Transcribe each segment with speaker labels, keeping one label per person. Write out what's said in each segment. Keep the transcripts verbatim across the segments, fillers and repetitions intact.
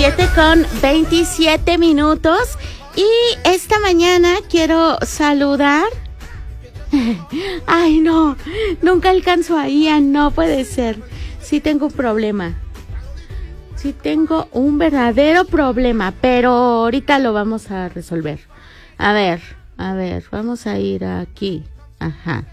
Speaker 1: siete con veintisiete minutos. Y esta mañana quiero saludar. Ay, no, nunca alcanzo a Ian, no puede ser. Sí tengo un problema. Sí tengo un verdadero problema, pero ahorita lo vamos a resolver. A ver, a ver, vamos a ir aquí. Ajá.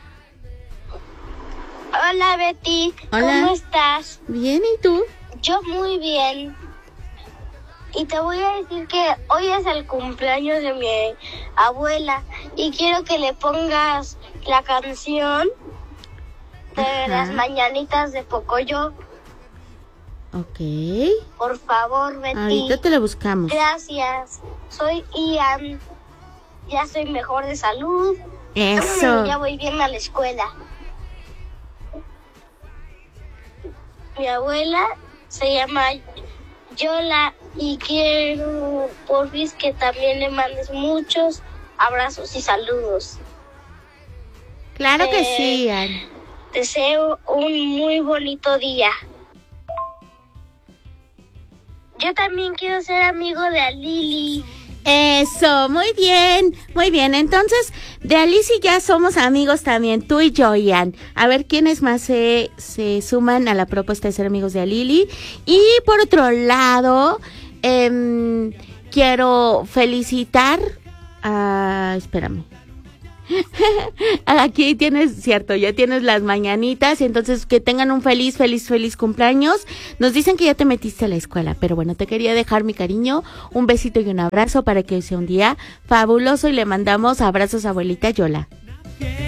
Speaker 2: Hola, Betty.
Speaker 1: Hola.
Speaker 2: ¿Cómo estás?
Speaker 1: Bien, ¿y tú?
Speaker 2: Yo muy bien. Y te voy a decir que hoy es el cumpleaños de mi abuela y quiero que le pongas la canción de
Speaker 1: Ajá.
Speaker 2: las mañanitas de Pocoyo.
Speaker 1: Ok.
Speaker 2: Por favor, Betty.
Speaker 1: Ahorita te la buscamos.
Speaker 2: Gracias. Soy Ian. Ya soy mejor de salud.
Speaker 1: Eso.
Speaker 2: Ya voy bien a la escuela. Mi abuela se llama Yola y quiero, porfis, que también le mandes muchos abrazos y saludos.
Speaker 1: Claro que
Speaker 2: Eh,
Speaker 1: sí, Ian.
Speaker 2: Deseo un muy bonito día. Yo también quiero ser amigo de Alili.
Speaker 1: Eso, muy bien, muy bien. Entonces, de Alicia ya somos amigos también, tú y yo, Ian. A ver quiénes más se, se suman a la propuesta de ser amigos de Alili. Y por otro lado, eh, quiero felicitar a... Espérame. Aquí tienes, cierto, ya tienes las mañanitas, y entonces que tengan un feliz, feliz, feliz cumpleaños. Nos dicen que ya te metiste a la escuela, pero bueno, te quería dejar mi cariño, un besito y un abrazo para que hoy sea un día fabuloso y le mandamos abrazos a abuelita Yola.